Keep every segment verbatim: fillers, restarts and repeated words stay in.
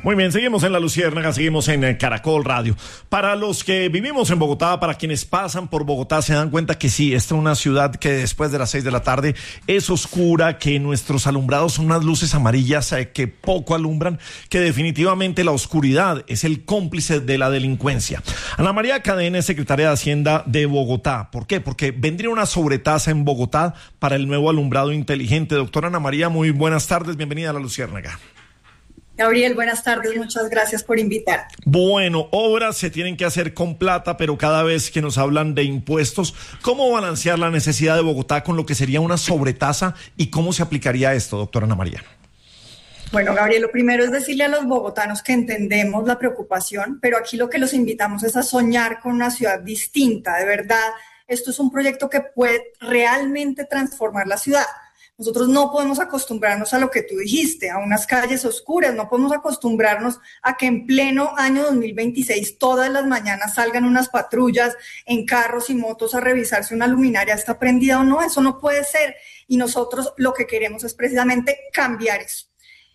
Muy bien, seguimos en La Luciérnaga, seguimos en Caracol Radio. Para los que vivimos en Bogotá, para quienes pasan por Bogotá, se dan cuenta que sí, esta es una ciudad que después de las seis de la tarde es oscura, que nuestros alumbrados son unas luces amarillas eh, que poco alumbran, que definitivamente la oscuridad es el cómplice de la delincuencia. Ana María Cadena es secretaria de Hacienda de Bogotá. ¿Por qué? Porque vendría una sobretasa en Bogotá para el nuevo alumbrado inteligente. Doctora Ana María, muy buenas tardes, bienvenida a La Luciérnaga. Gabriel, buenas tardes, muchas gracias por invitar. Bueno, obras se tienen que hacer con plata, pero cada vez que nos hablan de impuestos, ¿cómo balancear la necesidad de Bogotá con lo que sería una sobretasa y cómo se aplicaría esto, doctora Ana María? Bueno, Gabriel, lo primero es decirle a los bogotanos que entendemos la preocupación, pero aquí lo que los invitamos es a soñar con una ciudad distinta. De verdad, esto es un proyecto que puede realmente transformar la ciudad. Nosotros no podemos acostumbrarnos a lo que tú dijiste, a unas calles oscuras, no podemos acostumbrarnos a que en pleno año dos mil veintiséis todas las mañanas salgan unas patrullas en carros y motos a revisar si una luminaria está prendida o no. Eso no puede ser, y nosotros lo que queremos es precisamente cambiar eso.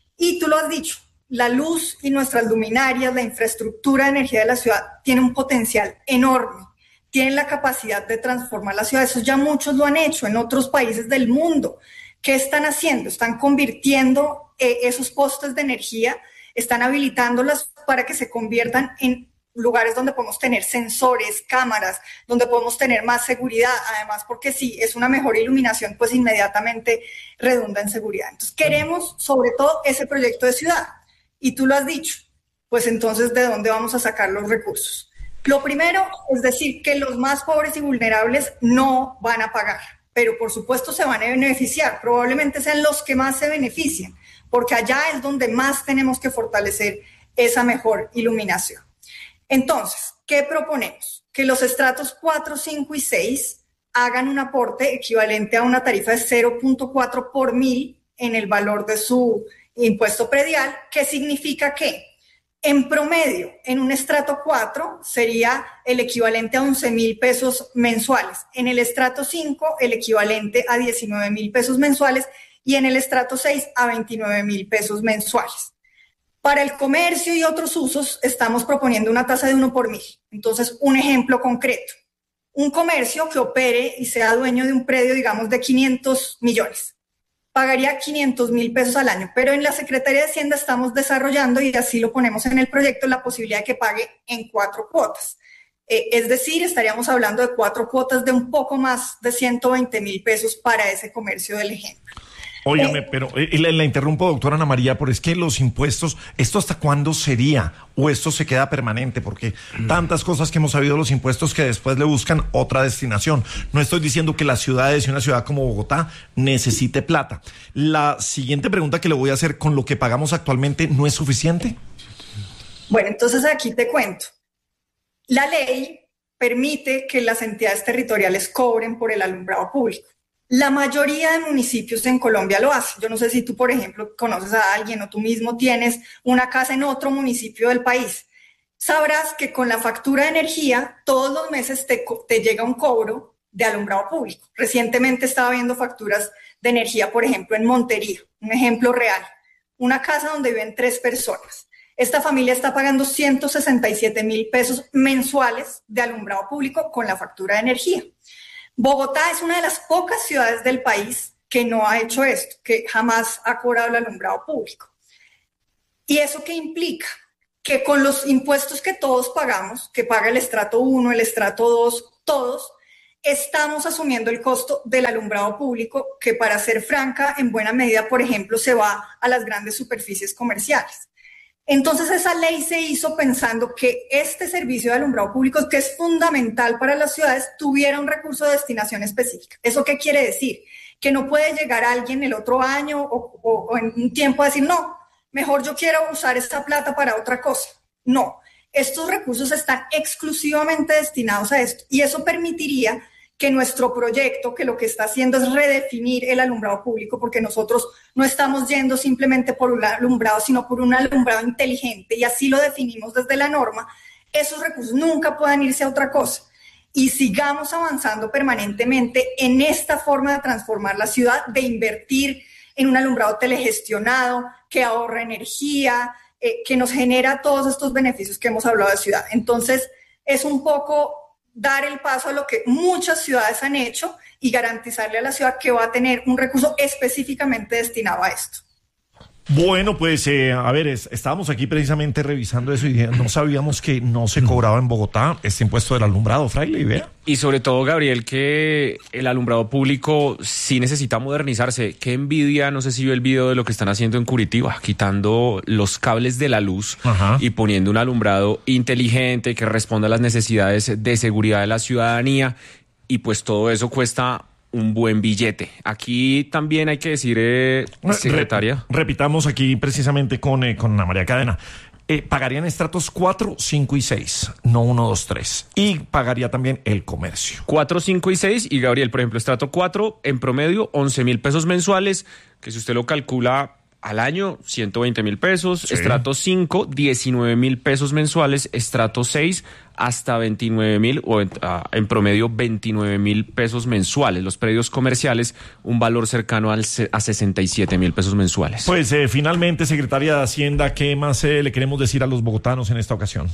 Y tú lo has dicho, la luz y nuestras luminarias, la infraestructura de energía de la ciudad tiene un potencial enorme, tienen la capacidad de transformar la ciudad. Eso ya muchos lo han hecho en otros países del mundo. ¿Qué están haciendo? Están convirtiendo eh, esos postes de energía, están habilitándolas para que se conviertan en lugares donde podemos tener sensores, cámaras, donde podemos tener más seguridad. Además, porque si es una mejor iluminación, pues inmediatamente redunda en seguridad. Entonces, queremos sobre todo ese proyecto de ciudad. Y tú lo has dicho, pues entonces, ¿de dónde vamos a sacar los recursos? Lo primero es decir que los más pobres y vulnerables no van a pagar, pero por supuesto se van a beneficiar, probablemente sean los que más se beneficien, porque allá es donde más tenemos que fortalecer esa mejor iluminación. Entonces, ¿qué proponemos? Que los estratos cuatro, cinco y seis hagan un aporte equivalente a una tarifa de cero punto cuatro por mil en el valor de su impuesto predial, que significa que en promedio, en un estrato cuatro sería el equivalente a once mil pesos mensuales, en el estrato cinco el equivalente a diecinueve mil pesos mensuales y en el estrato seis a veintinueve mil pesos mensuales. Para el comercio y otros usos estamos proponiendo una tasa de uno por mil. Entonces, un ejemplo concreto, un comercio que opere y sea dueño de un predio, digamos, de quinientos millones. Pagaría quinientos mil pesos al año, pero en la Secretaría de Hacienda estamos desarrollando, y así lo ponemos en el proyecto, la posibilidad de que pague en cuatro cuotas. Eh, es decir, estaríamos hablando de cuatro cuotas de un poco más de ciento veinte mil pesos para ese comercio del ejemplo. Óigame, pero eh, la, la interrumpo, doctora Ana María, pero es que los impuestos, ¿esto hasta cuándo sería? ¿O esto se queda permanente? Porque tantas cosas que hemos sabido de los impuestos que después le buscan otra destinación. No estoy diciendo que las ciudades y una ciudad como Bogotá necesite plata. La siguiente pregunta que le voy a hacer, ¿con lo que pagamos actualmente no es suficiente? Bueno, entonces aquí te cuento. La ley permite que las entidades territoriales cobren por el alumbrado público. La mayoría de municipios en Colombia lo hacen. Yo no sé si tú, por ejemplo, conoces a alguien o tú mismo tienes una casa en otro municipio del país. Sabrás que con la factura de energía todos los meses te, te llega un cobro de alumbrado público. Recientemente estaba viendo facturas de energía, por ejemplo, en Montería, un ejemplo real. Una casa donde viven tres personas. Esta familia está pagando ciento sesenta y siete mil pesos mensuales de alumbrado público con la factura de energía. Bogotá es una de las pocas ciudades del país que no ha hecho esto, que jamás ha cobrado el alumbrado público. ¿Y eso qué implica? Que con los impuestos que todos pagamos, que paga el estrato uno, el estrato dos, todos, estamos asumiendo el costo del alumbrado público, que para ser franca, en buena medida, por ejemplo, se va a las grandes superficies comerciales. Entonces esa ley se hizo pensando que este servicio de alumbrado público, que es fundamental para las ciudades, tuviera un recurso de destinación específica. ¿Eso qué quiere decir? Que no puede llegar alguien el otro año o, o, o en un tiempo a decir, no, mejor yo quiero usar esta plata para otra cosa. No, estos recursos están exclusivamente destinados a esto, y eso permitiría que nuestro proyecto, que lo que está haciendo es redefinir el alumbrado público, porque nosotros no estamos yendo simplemente por un alumbrado, sino por un alumbrado inteligente, y así lo definimos desde la norma. Esos recursos nunca puedan irse a otra cosa, y sigamos avanzando permanentemente en esta forma de transformar la ciudad, de invertir en un alumbrado telegestionado que ahorra energía, eh, que nos genera todos estos beneficios que hemos hablado de ciudad. Entonces, es un poco dar el paso a lo que muchas ciudades han hecho y garantizarle a la ciudad que va a tener un recurso específicamente destinado a esto. Bueno, pues, eh, a ver, es, estábamos aquí precisamente revisando eso y no sabíamos que no se cobraba en Bogotá este impuesto del alumbrado, Fraile, y vea. Y sobre todo, Gabriel, que el alumbrado público sí necesita modernizarse. Qué envidia, no sé si vio el video de lo que están haciendo en Curitiba, quitando los cables de la luz. Ajá. Y poniendo un alumbrado inteligente que responda a las necesidades de seguridad de la ciudadanía. Y pues todo eso cuesta un buen billete. Aquí también hay que decir, eh, secretaria. Re, repitamos aquí precisamente con, eh, con Ana María Cadena. Eh, pagarían estratos cuatro, cinco y seis, no uno, dos, tres. Y pagaría también el comercio. cuatro, cinco y seis. Y Gabriel, por ejemplo, estrato cuatro, en promedio, once mil pesos mensuales, que si usted lo calcula al año, ciento veinte mil pesos. Sí. Estrato cinco, diecinueve mil pesos mensuales. Estrato seis, hasta veintinueve mil o en, uh, en promedio veintinueve mil pesos mensuales. Los predios comerciales, un valor cercano al, a sesenta y siete mil pesos mensuales. Pues eh, finalmente, secretaria de Hacienda, ¿qué más eh, le queremos decir a los bogotanos en esta ocasión?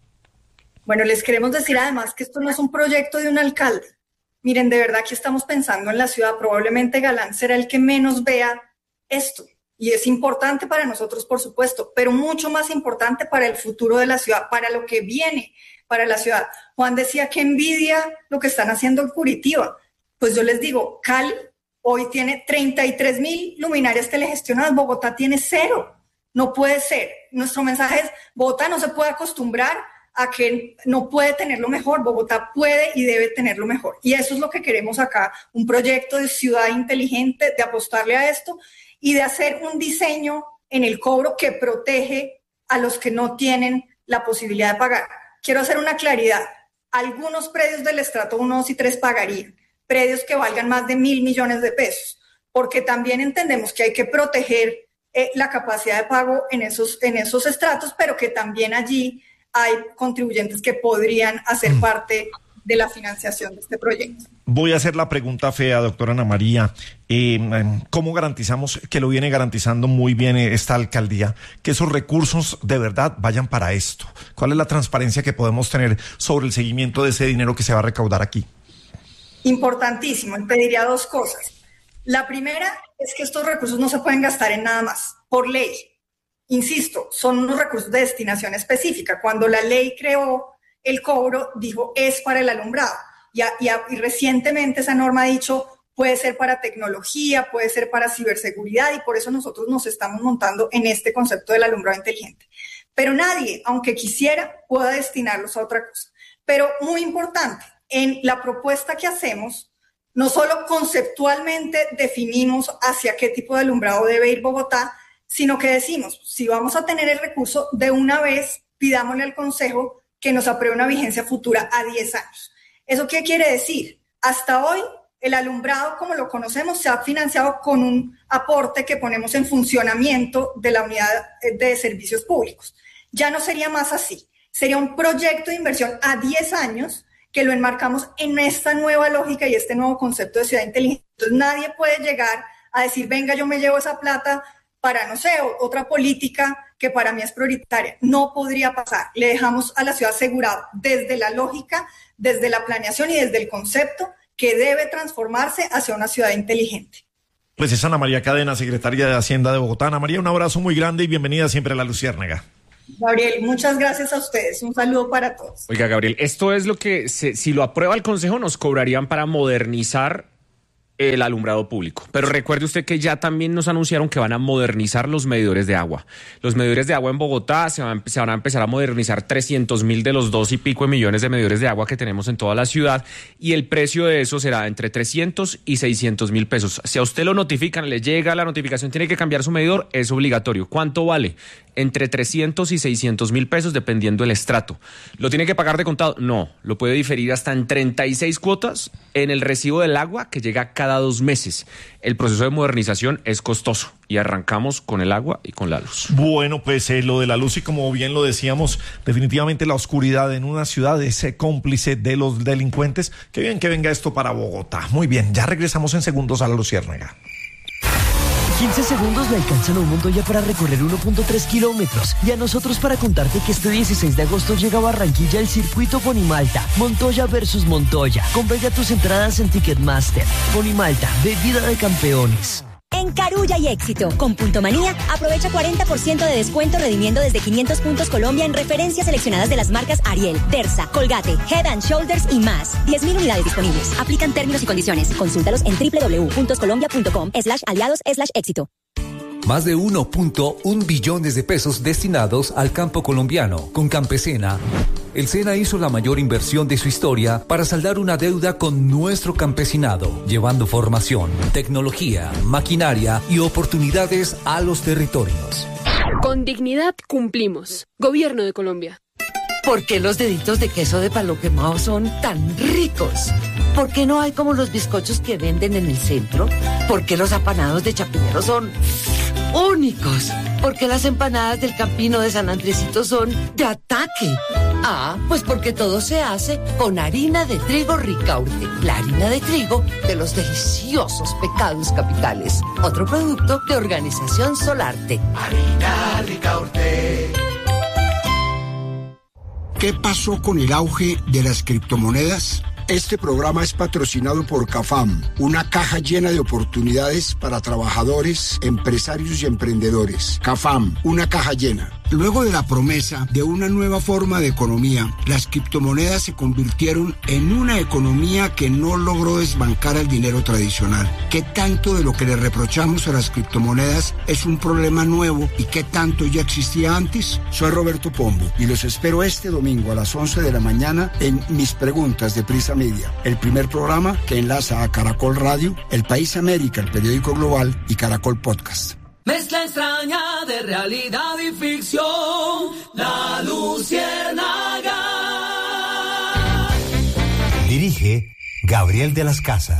Bueno, les queremos decir además que esto no es un proyecto de un alcalde. Miren, de verdad que estamos pensando en la ciudad. Probablemente Galán será el que menos vea esto. Y es importante para nosotros, por supuesto, pero mucho más importante para el futuro de la ciudad, para lo que viene para la ciudad. Juan decía que envidia lo que están haciendo en Curitiba. Pues yo les digo, Cali hoy tiene treinta y tres mil luminarias telegestionadas, Bogotá tiene cero. No puede ser. Nuestro mensaje es, Bogotá no se puede acostumbrar a que no puede tenerlo mejor. Bogotá puede y debe tenerlo mejor. Y eso es lo que queremos acá, un proyecto de ciudad inteligente, de apostarle a esto y de hacer un diseño en el cobro que protege a los que no tienen la posibilidad de pagar. Quiero hacer una claridad. Algunos predios del estrato uno, dos y tres pagarían. Predios que valgan más de mil millones de pesos. Porque también entendemos que hay que proteger eh, la capacidad de pago en esos, en esos estratos, pero que también allí hay contribuyentes que podrían hacer parte de la financiación de este proyecto. Voy a hacer la pregunta fea, doctora Ana María. Eh, ¿Cómo garantizamos, que lo viene garantizando muy bien esta alcaldía, que esos recursos de verdad vayan para esto? ¿Cuál es la transparencia que podemos tener sobre el seguimiento de ese dinero que se va a recaudar aquí? Importantísimo. Le pediría dos cosas. La primera es que estos recursos no se pueden gastar en nada más, por ley. Insisto, son unos recursos de destinación específica. Cuando la ley creó el cobro, dijo, es para el alumbrado. Y, a, y, a, y recientemente esa norma ha dicho, puede ser para tecnología, puede ser para ciberseguridad, y por eso nosotros nos estamos montando en este concepto del alumbrado inteligente. Pero nadie, aunque quisiera, pueda destinarlos a otra cosa. Pero muy importante, en la propuesta que hacemos, no solo conceptualmente definimos hacia qué tipo de alumbrado debe ir Bogotá, sino que decimos, si vamos a tener el recurso de una vez, pidámosle al Consejo que nos apruebe una vigencia futura a diez años. ¿Eso qué quiere decir? Hasta hoy, el alumbrado, como lo conocemos, se ha financiado con un aporte que ponemos en funcionamiento de la unidad de servicios públicos. Ya no sería más así. Sería un proyecto de inversión a diez años que lo enmarcamos en esta nueva lógica y este nuevo concepto de ciudad inteligente. Entonces, nadie puede llegar a decir, venga, yo me llevo esa plata para, no sé, otra política que para mí es prioritaria. No podría pasar. Le dejamos a la ciudad asegurado desde la lógica, desde la planeación y desde el concepto que debe transformarse hacia una ciudad inteligente. Pues es Ana María Cadena, secretaria de Hacienda de Bogotá. Ana María, un abrazo muy grande y bienvenida siempre a La Luciérnaga. Gabriel, muchas gracias a ustedes. Un saludo para todos. Oiga, Gabriel, esto es lo que, se, si lo aprueba el Consejo, nos cobrarían para modernizar el alumbrado público. Pero recuerde usted que ya también nos anunciaron que van a modernizar los medidores de agua. Los medidores de agua en Bogotá se van, se van a empezar a modernizar trescientos mil de los dos y pico de millones de medidores de agua que tenemos en toda la ciudad, y el precio de eso será entre trescientos y seiscientos mil pesos. Si a usted lo notifican, le llega la notificación, tiene que cambiar su medidor, es obligatorio. ¿Cuánto vale? Entre trescientos y seiscientos mil pesos dependiendo del estrato. ¿Lo tiene que pagar de contado? No, lo puede diferir hasta en treinta y seis cuotas en el recibo del agua que llega cada dos meses. El proceso de modernización es costoso y arrancamos con el agua y con la luz. Bueno, pues eh, lo de la luz, y como bien lo decíamos, definitivamente la oscuridad en una ciudad es eh, cómplice de los delincuentes. Qué bien que venga esto para Bogotá. Muy bien, ya regresamos en segundos a La Luciérnaga. quince segundos le alcanzan a un Montoya para recorrer uno punto tres kilómetros y a nosotros para contarte que este dieciséis de agosto llega a Barranquilla el circuito Ponimalta. Montoya versus Montoya. Compra ya tus entradas en Ticketmaster. Ponimalta, bebida de campeones. En Carulla y Éxito, con Punto Manía, aprovecha cuarenta por ciento de descuento redimiendo desde quinientos puntos Colombia en referencias seleccionadas de las marcas Ariel, Versa, Colgate, Head and Shoulders y más. diez mil unidades disponibles. Aplican términos y condiciones. Consúltalos en doble u doble u doble u punto colombia punto com slash aliados slash éxito. Más de uno punto uno billones de pesos destinados al campo colombiano. Con Campesina, el SENA hizo la mayor inversión de su historia para saldar una deuda con nuestro campesinado, llevando formación, tecnología, maquinaria y oportunidades a los territorios. Con dignidad cumplimos. Gobierno de Colombia. ¿Por qué los deditos de queso de palo quemado son tan ricos? ¿Por qué no hay como los bizcochos que venden en el centro? ¿Por qué los apanados de Chapinero son únicos? ¿Por qué las empanadas del Campino de San Andresito son de ataque? Ah, pues porque todo se hace con harina de trigo Ricaurte, la harina de trigo de los deliciosos pecados capitales. Otro producto de Organización Solarte. Harina Ricaurte. ¿Qué pasó con el auge de las criptomonedas? Este programa es patrocinado por CAFAM, una caja llena de oportunidades para trabajadores, empresarios y emprendedores. CAFAM, una caja llena. Luego de la promesa de una nueva forma de economía, las criptomonedas se convirtieron en una economía que no logró desbancar al dinero tradicional. ¿Qué tanto de lo que le reprochamos a las criptomonedas es un problema nuevo y qué tanto ya existía antes? Soy Roberto Pombo y los espero este domingo a las once de la mañana en Mis Preguntas de Prisa Media, el primer programa que enlaza a Caracol Radio, El País América, el periódico global y Caracol Podcast. Mezcla extraña de realidad y ficción, La Luciérnaga. Dirige Gabriel de las Casas.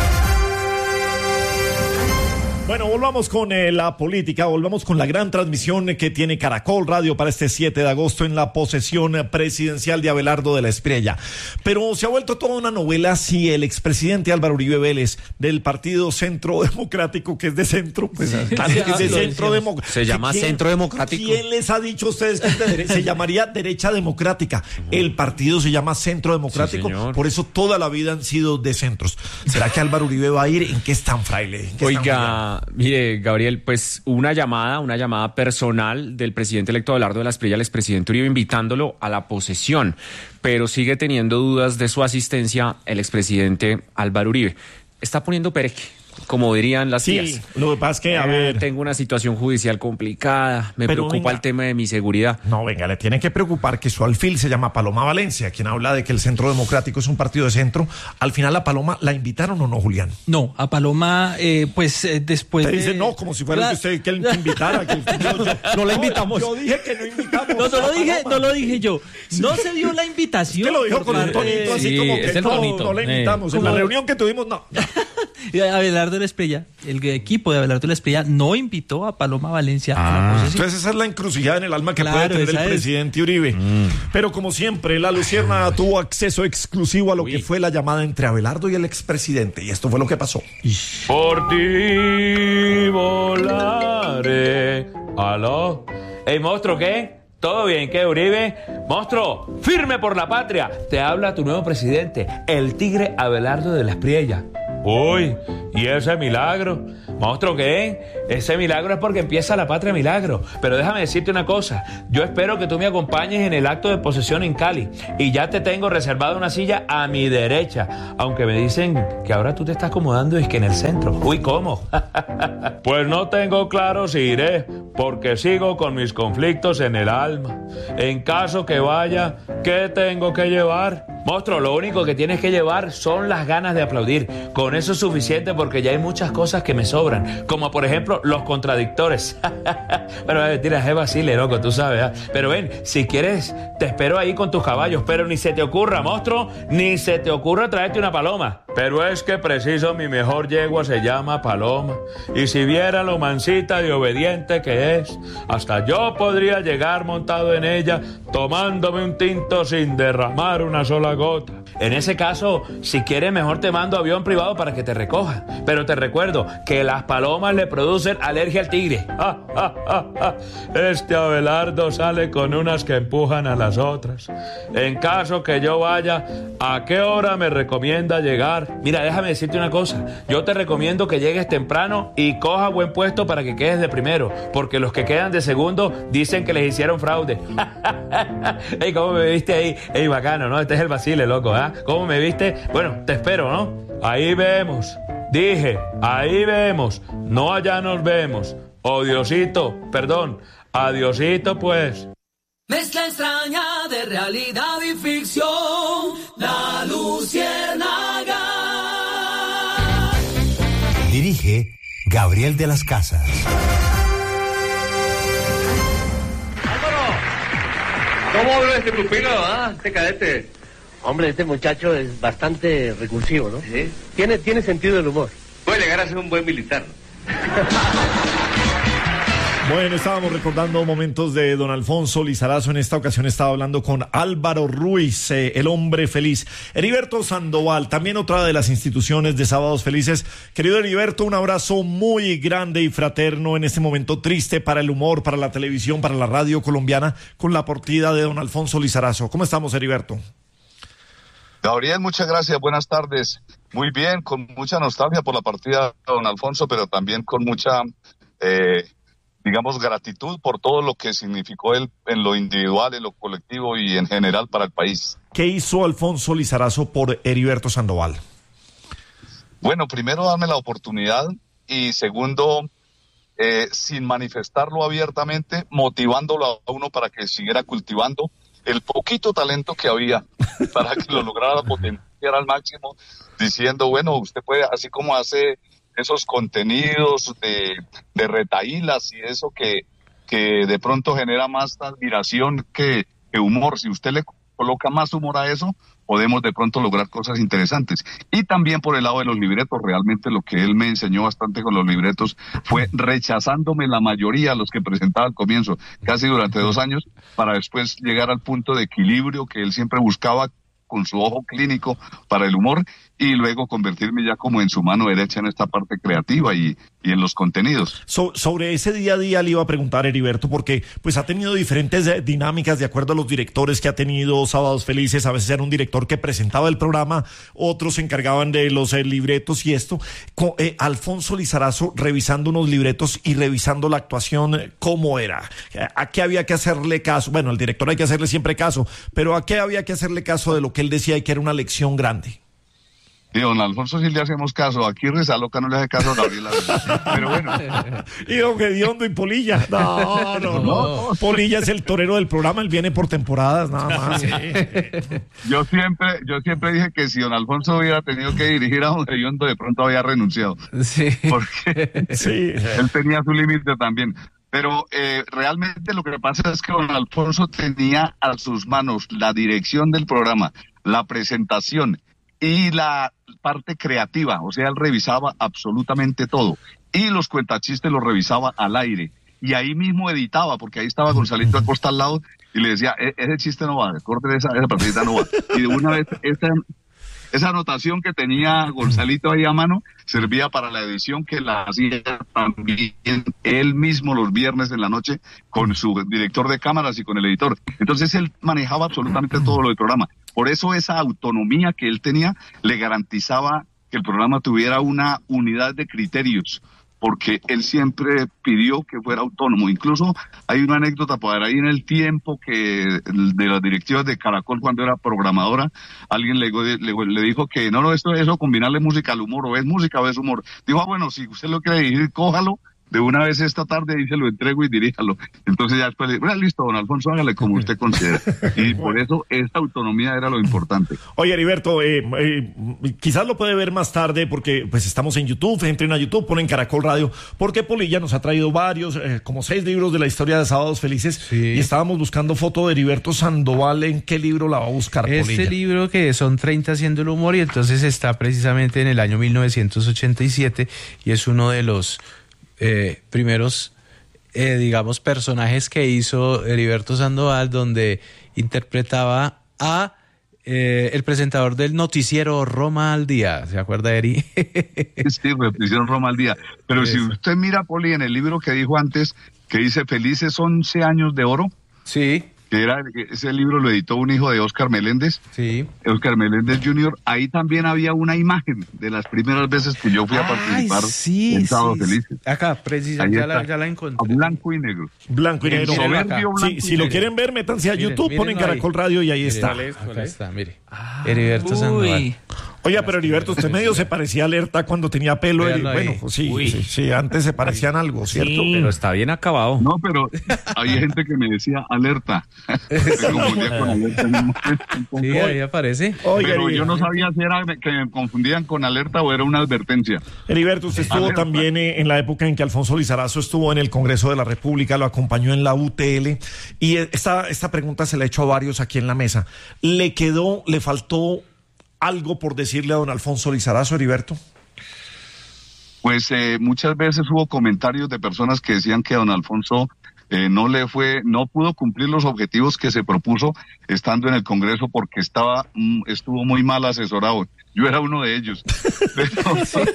Bueno, volvamos con eh, la política, volvamos con la gran transmisión que tiene Caracol Radio para este siete de agosto en la posesión presidencial de Abelardo de la Espriella. Pero se ha vuelto toda una novela si el expresidente Álvaro Uribe Vélez del Partido Centro Democrático, que es de centro, pues sí, claro, sí, es de centro democrático. Se llama Centro Democrático. ¿Quién les ha dicho a ustedes que es de derecha? Se llamaría derecha democrática. El partido se llama Centro Democrático, sí, por eso toda la vida han sido de centros. ¿Será que Álvaro Uribe va a ir? ¿En qué están, fraile? ¿En qué Oiga... están, Mire, Gabriel, pues una llamada, una llamada personal del presidente electo Abelardo de la Espriella al expresidente Uribe invitándolo a la posesión, pero sigue teniendo dudas de su asistencia el expresidente Álvaro Uribe. Está poniendo pereque, como dirían las tías. Sí, lo que pasa es que, a eh, ver... Tengo una situación judicial complicada, me Pero preocupa venga, el tema de mi seguridad. No, venga, le tiene que preocupar que su alfil se llama Paloma Valencia, quien habla de que el Centro Democrático es un partido de centro. Al final a Paloma, ¿la invitaron o no, Julián? No, a Paloma, eh, pues eh, después Te de... dice no, como si fuera La... que usted que él invitara. Que yo, yo, no la invitamos. Yo, yo dije que no invitamos. No, no lo dije, no lo dije yo. No se dio la invitación. Es que lo dijo con un tonito así sí, como que no, tonito. no la invitamos. Eh, en la reunión que tuvimos, no. Abelardo de la Espriella, el equipo de Abelardo de la Espriella no invitó a Paloma Valencia ah. a la posesión. Entonces esa es la encrucijada en el alma que claro, puede tener el es. presidente Uribe. Mm. Pero como siempre, la Luciérnaga tuvo acceso exclusivo a lo Uy. que fue la llamada entre Abelardo y el expresidente. Y esto fue lo que pasó. Por ti volaré. ¿Aló? Ey, monstruo, ¿qué? ¿Todo bien? ¿Qué, Uribe? Monstruo, firme por la patria. Te habla tu nuevo presidente, el tigre Abelardo de la Espriella. Uy, ¿y ese milagro? Monstruo, ¿qué? Ese milagro es porque empieza la patria milagro. Pero déjame decirte una cosa. Yo espero que tú me acompañes en el acto de posesión en Cali. Y ya te tengo reservada una silla a mi derecha. Aunque me dicen que ahora tú te estás acomodando y es que en el centro. Uy, ¿cómo? Pues no tengo claro si iré, porque sigo con mis conflictos en el alma. En caso que vaya, ¿qué tengo que llevar? Monstruo, lo único que tienes que llevar son las ganas de aplaudir. Con eso es suficiente porque ya hay muchas cosas que me sobran. Como por ejemplo, los contradictores. Bueno, mentira, es vacile, loco, tú sabes. ¿eh? Pero ven, si quieres, te espero ahí con tus caballos. Pero ni se te ocurra, monstruo, ni se te ocurra traerte una paloma. Pero es que preciso, mi mejor yegua se llama Paloma. Y si viera lo mansita y obediente que es, hasta yo podría llegar montado en ella, tomándome un tinto sin derramar una sola gota. En ese caso, si quieres, mejor te mando avión privado para que te recoja. Pero te recuerdo que las palomas le producen alergia al tigre. Ah, ah, ah, ah. Este Abelardo sale con unas que empujan a las otras. En caso que yo vaya, ¿a qué hora me recomienda llegar? Mira, déjame decirte una cosa. Yo te recomiendo que llegues temprano y coja buen puesto para que quedes de primero, porque los que quedan de segundo dicen que les hicieron fraude. Ey, ¿cómo me viste ahí? Ey, bacano, ¿no? Este es el vacile, loco, ¿ah? ¿eh? ¿Cómo me viste? Bueno, te espero, ¿no? Ahí vemos. Dije, ahí vemos. No allá nos vemos. Oh, Diosito, perdón. Adiosito, pues. Mezcla extraña de realidad y ficción. La Luciérnaga. Dirige Gabriel de las Casas. ¿Cómo habla este pupilo, ah? Este cadete. Hombre, este muchacho es bastante recursivo, ¿no? ¿Sí? Tiene, tiene sentido del humor. Puede llegar a ser un buen militar. Bueno, estábamos recordando momentos de don Alfonso Lizarazo. En esta ocasión estaba hablando con Álvaro Ruiz, eh, el hombre feliz. Heriberto Sandoval, también otra de las instituciones de Sábados Felices. Querido Heriberto, un abrazo muy grande y fraterno en este momento triste para el humor, para la televisión, para la radio colombiana, con la partida de don Alfonso Lizarazo. ¿Cómo estamos, Heriberto? Gabriel, muchas gracias, buenas tardes. Muy bien, con mucha nostalgia por la partida de don Alfonso, pero también con mucha... Eh, digamos, gratitud por todo lo que significó él en lo individual, en lo colectivo y en general para el país. ¿Qué hizo Alfonso Lizarazo por Heriberto Sandoval? Bueno, primero darme la oportunidad y segundo, eh, sin manifestarlo abiertamente, motivándolo a uno para que siguiera cultivando el poquito talento que había para que lo lograra potenciar al máximo, diciendo, bueno, usted puede, así como hace... esos contenidos de, de retahílas y eso que, que de pronto genera más admiración que, que humor. Si usted le coloca más humor a eso, podemos de pronto lograr cosas interesantes. Y también por el lado de los libretos, realmente lo que él me enseñó bastante con los libretos fue rechazándome la mayoría de los que presentaba al comienzo, casi durante dos años, para después llegar al punto de equilibrio que él siempre buscaba con su ojo clínico para el humor y luego convertirme ya como en su mano derecha en esta parte creativa y, y en los contenidos. So, sobre ese día a día le iba a preguntar, Heriberto, porque pues ha tenido diferentes eh, dinámicas de acuerdo a los directores que ha tenido Sábados Felices. A veces era un director que presentaba el programa, otros se encargaban de los eh, libretos y esto. Co- eh, Alfonso Lizarazo revisando unos libretos y revisando la actuación, ¿cómo era? ¿A qué había que hacerle caso? Bueno, al director hay que hacerle siempre caso, pero ¿a qué había que hacerle caso de lo que él decía y que era una lección grande? Sí, don Alfonso sí le hacemos caso. Aquí Rezaloca no le hace caso a Gabriela. Pero bueno. Y don Gediondo y Polilla. No, no, no. Polilla es el torero del programa, él viene por temporadas, nada más. Sí. Yo siempre, yo siempre dije que si don Alfonso hubiera tenido que dirigir a don Gediondo, de pronto había renunciado. Sí. Porque sí. Él tenía su límite también. Pero eh, realmente lo que pasa es que don Alfonso tenía a sus manos la dirección del programa, la presentación y la parte creativa, o sea, él revisaba absolutamente todo. Y los cuentachistes los revisaba al aire. Y ahí mismo editaba, porque ahí estaba Gonzalito Acosta al lado y le decía, e- ese chiste no va, corte esa, esa partidita no va. Y de una vez, esa, esa anotación que tenía Gonzalito ahí a mano servía para la edición que la hacía también él mismo los viernes en la noche con su director de cámaras y con el editor. Entonces él manejaba absolutamente todo lo del programa. Por eso esa autonomía que él tenía le garantizaba que el programa tuviera una unidad de criterios, porque él siempre pidió que fuera autónomo. Incluso hay una anécdota por ahí en el tiempo que de las directivas de Caracol, cuando era programadora, alguien le, le, le dijo que no, no, esto eso combinarle música al humor, o es música o es humor. Dijo, ah, bueno, si usted lo quiere dirigir, cójalo de una vez esta tarde y se lo entrego y diríjalo. Entonces ya después le digo, listo, don Alfonso, hágale como usted considera. Y por eso esta autonomía era lo importante. Oye, Heriberto, eh, eh, quizás lo puede ver más tarde porque pues estamos en YouTube, entren a YouTube, ponen Caracol Radio, porque Polilla nos ha traído varios, eh, como seis libros de la historia de Sábados Felices, sí. Y estábamos buscando foto de Heriberto Sandoval. ¿En qué libro la va a buscar, este Polilla? Este libro que son treinta haciendo el humor, y entonces está precisamente en el año mil novecientos ochenta y siete y es uno de los Eh, primeros, eh, digamos, personajes que hizo Heriberto Sandoval, donde interpretaba a eh, el presentador del noticiero Roma al Día. ¿Se acuerda, Eri? Sí, noticiero Roma al Día. Pero Eso. si usted mira, Poli, en el libro que dijo antes, que dice Felices once años de oro. Sí. Que era, ese libro lo editó un hijo de Óscar Meléndez. Sí. Óscar Meléndez junior Ahí también había una imagen de las primeras veces que yo fui a participar Ay, sí, en Sábado sí, Felices. Acá, precisamente, ya la, ya la encontré. A blanco y negro. Blanco y negro. Soberbio blanco Sí, y si lo negro. quieren ver, métanse a Miren, YouTube, ponen mírenlo Caracol ahí. Radio y ahí Miren, está. ¿cuál es? Acá está, mire. Heriberto Sandoval. Oiga, pero Heriberto, usted medio se parecía a Alerta cuando tenía pelo. Véanlo Bueno, ahí. pues sí, Uy. sí, sí, antes se parecían algo, ¿cierto? Sí, pero está bien acabado. No, pero hay gente que me decía alerta. Se confundía con alerta en un momento. Sí, ahí aparece. Oiga, Pero yo Heriberto, no sabía si era que me confundían con alerta o era una advertencia. Heriberto, usted estuvo Alerta. también eh, en la época en que Alfonso Lizarazo estuvo en el Congreso de la República, lo acompañó en la U T L, y eh, esta, esta pregunta se la he hecho a varios aquí en la mesa. ¿Le quedó, le faltó algo por decirle a don Alfonso Lizarazo, Heriberto? Pues eh, muchas veces hubo comentarios de personas que decían que don Alfonso eh, no le fue, no pudo cumplir los objetivos que se propuso estando en el Congreso porque estaba, mm, estuvo muy mal asesorado. Yo era uno de ellos. Pero,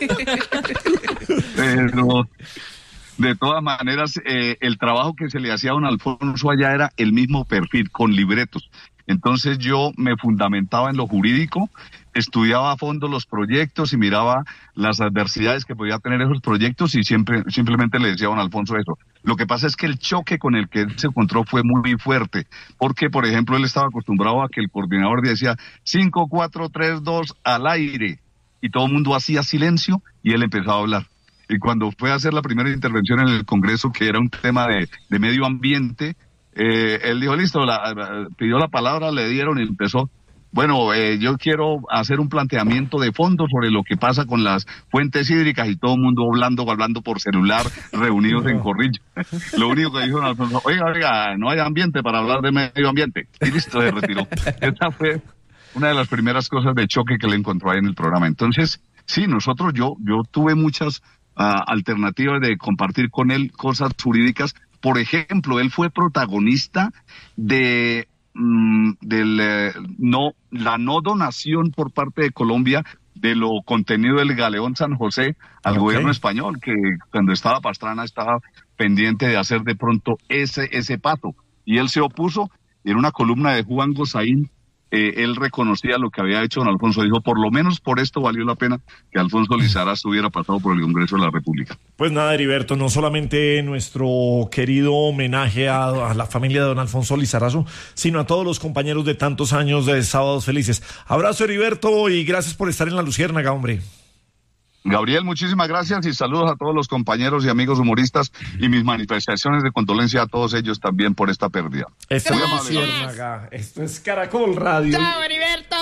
pero de todas maneras, eh, el trabajo que se le hacía a don Alfonso allá era el mismo perfil, con libretos. Entonces yo me fundamentaba en lo jurídico, estudiaba a fondo los proyectos y miraba las adversidades que podía tener esos proyectos y siempre simplemente le decía a don Alfonso eso. Lo que pasa es que el choque con el que él se encontró fue muy fuerte, porque por ejemplo él estaba acostumbrado a que el coordinador decía cinco, cuatro, tres, dos al aire y todo el mundo hacía silencio y él empezaba a hablar. Y cuando fue a hacer la primera intervención en el Congreso, que era un tema de, de medio ambiente, Eh, él dijo, listo, la, pidió la palabra, le dieron y empezó. Bueno, eh, yo quiero hacer un planteamiento de fondo sobre lo que pasa con las fuentes hídricas y todo el mundo hablando, hablando por celular, reunidos en corrillo. Lo único que dijo don Alfonso, oiga, oiga, no hay ambiente para hablar de medio ambiente. Y listo, se retiró. Esta fue una de las primeras cosas de choque que le encontró ahí en el programa. Entonces, sí, nosotros, yo, yo tuve muchas uh, alternativas de compartir con él cosas jurídicas. Por ejemplo, él fue protagonista de, mm, del, eh, no, la no donación por parte de Colombia de lo contenido del galeón San José al Okay. gobierno español, que cuando estaba Pastrana estaba pendiente de hacer de pronto ese, ese pato. Y él se opuso, en una columna de Juan Gozaín, eh, él reconocía lo que había hecho don Alfonso. Dijo, por lo menos por esto valió la pena que Alfonso Lizarazo hubiera pasado por el Congreso de la República. Pues nada, Heriberto, no solamente nuestro querido homenaje a, a la familia de don Alfonso Lizarazo, sino a todos los compañeros de tantos años de Sábados Felices. Abrazo, Heriberto, y gracias por estar en La Luciérnaga, hombre. Gabriel, muchísimas gracias y saludos a todos los compañeros y amigos humoristas y mis manifestaciones de condolencia a todos ellos también por esta pérdida. Esto Muy es amable. Luciérnaga, esto es Caracol Radio. ¡Chao, Heriberto!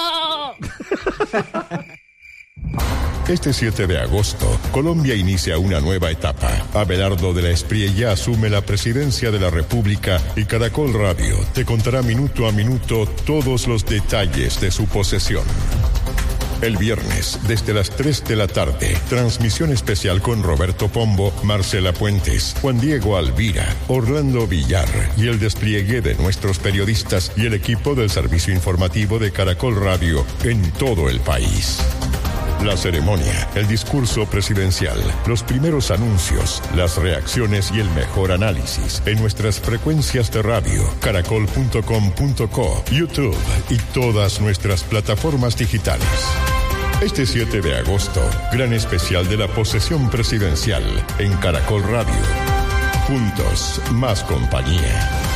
Este siete de agosto, Colombia inicia una nueva etapa. Abelardo de la Espriella asume la presidencia de la República y Caracol Radio te contará minuto a minuto todos los detalles de su posesión. El viernes, desde las tres de la tarde, transmisión especial con Roberto Pombo, Marcela Puentes, Juan Diego Alvira, Orlando Villar y el despliegue de nuestros periodistas y el equipo del servicio informativo de Caracol Radio en todo el país. La ceremonia, el discurso presidencial, los primeros anuncios, las reacciones y el mejor análisis en nuestras frecuencias de radio, caracol punto com punto co, YouTube y todas nuestras plataformas digitales. Este siete de agosto, gran especial de la posesión presidencial en Caracol Radio. Juntos, más compañía.